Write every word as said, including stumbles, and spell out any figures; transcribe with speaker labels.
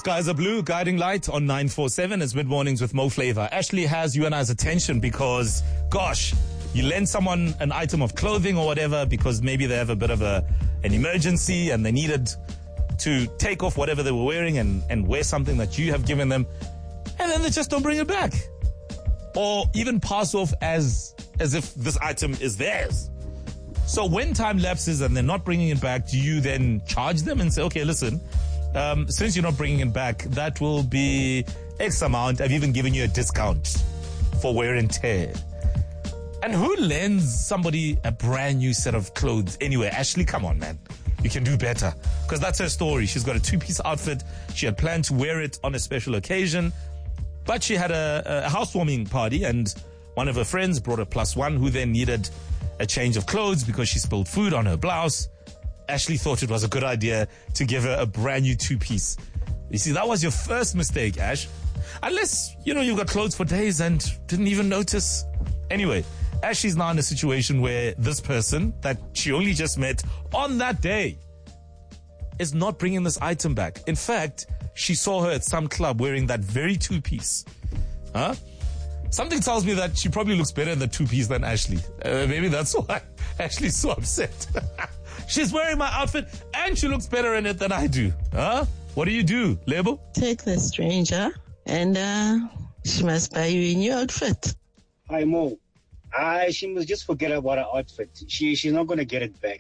Speaker 1: Skies are blue, guiding light on nine four seven. It's mid-mornings with Mo Flavor. Ashley has you and I's attention because, gosh, you lend someone an item of clothing or whatever because maybe they have a bit of a an emergency and they needed to take off whatever they were wearing and, and wear something that you have given them, and then they just don't bring it back. Or even pass off as as if this item is theirs. So when time lapses and they're not bringing it back, do you then charge them and say, okay, listen, um, since you're not bringing it back, that will be X amount. I've even given you a discount for wear and tear. And who lends somebody a brand new set of clothes anyway? Ashley, come on, man. You can do better. Because that's her story. She's got a two-piece outfit. She had planned to wear it on a special occasion. But she had a, a housewarming party and one of her friends brought a plus one who then needed a change of clothes because she spilled food on her blouse. Ashley thought it was a good idea to give her a brand new two-piece. You see, that was your first mistake, Ash. Unless, you know, you've got clothes for days and didn't even notice. Anyway, Ashley's now in a situation where this person that she only just met on that day is not bringing this item back. In fact, she saw her at some club wearing that very two-piece. Huh? Something tells me that she probably looks better in the two-piece than Ashley. Uh, maybe that's why Ashley's so upset. She's wearing my outfit and she looks better in it than I do. Huh? What do you do, Label?
Speaker 2: Take the stranger and uh, she must buy you a new outfit.
Speaker 3: Hi, Mo. I, she must just forget about her outfit. She She's not going to get it back.